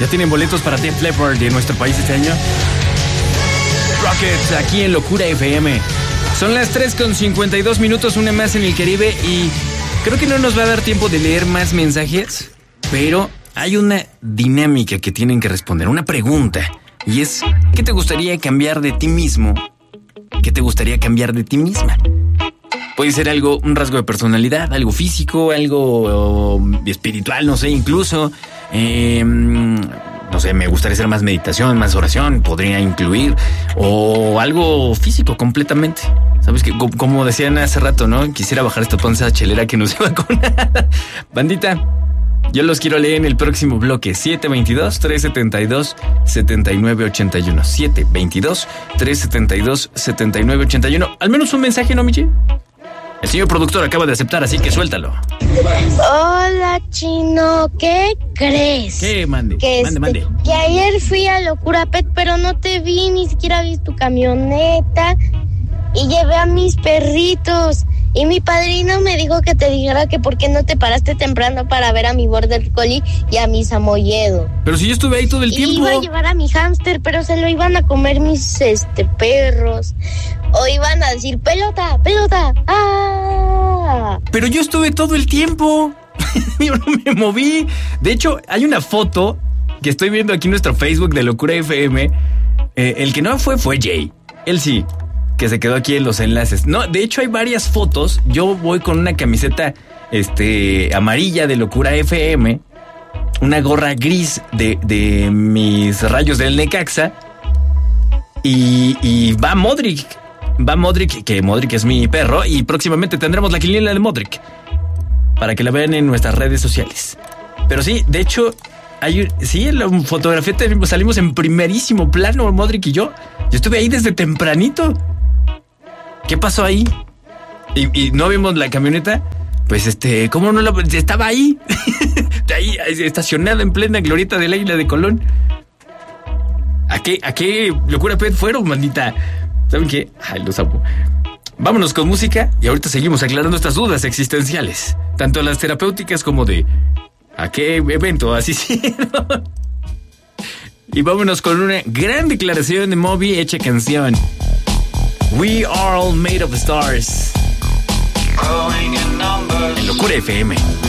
¿Ya tienen boletos para Def Leppard de nuestro país este año? Rockets, aquí en Locura FM. Son las 3:52, una más en el Caribe y creo que no nos va a dar tiempo de leer más mensajes, pero hay una dinámica que tienen que responder, una pregunta, y es, ¿qué te gustaría cambiar de ti mismo? ¿Qué te gustaría cambiar de ti misma? Puede ser algo, un rasgo de personalidad, algo físico, algo espiritual, no sé, incluso, no sé, me gustaría hacer más meditación, más oración, podría incluir, o algo físico completamente. ¿Sabes? Que como decían hace rato, ¿no? Quisiera bajar esta panza chelera que nos lleva con nada. Bandita, yo los quiero leer en el próximo bloque. 722-372-7981. 722-372-7981. Al menos un mensaje, ¿no, Michi? El señor productor acaba de aceptar, así que suéltalo. Hola, Chino, ¿qué crees? ¿Qué? Mande. Mande. Que ayer fui a Locura Pet, pero no te vi, ni siquiera vi tu camioneta. Y llevé a mis perritos. Y mi padrino me dijo que te dijera que por qué no te paraste temprano para ver a mi Border Collie y a mi Samoyedo. Pero si yo estuve ahí todo el tiempo. Iba a llevar a mi hámster, pero se lo iban a comer mis perros. O iban a decir, pelota, pelota. ¡Ah! Pero yo estuve todo el tiempo. Yo no me moví. De hecho, hay una foto que estoy viendo aquí en nuestro Facebook de Locura FM. El que no fue Jay. Él sí, que se quedó aquí en los enlaces. No, de hecho hay varias fotos. Yo voy con una camiseta amarilla de Locura FM, una gorra gris de mis Rayos del Necaxa, y va Modric, que Modric es mi perro, y próximamente tendremos la quiniela de Modric para que la vean en nuestras redes sociales. Pero sí, de hecho, en la fotografía salimos en primerísimo plano, Modric y yo. Yo estuve ahí desde tempranito. ¿Qué pasó ahí? ¿Y no vimos la camioneta? Pues ¿cómo no estaba ahí? Ahí estacionada en plena glorieta del Águila de Colón. ¿A qué Locura Pet fueron, mandita? ¿Saben qué? Ay, los amo. Vámonos con música y ahorita seguimos aclarando estas dudas existenciales, tanto las terapéuticas como de ¿a qué evento asistieron? Y vámonos con una gran declaración de Moby hecha canción. We are all made of stars. En Locura FM.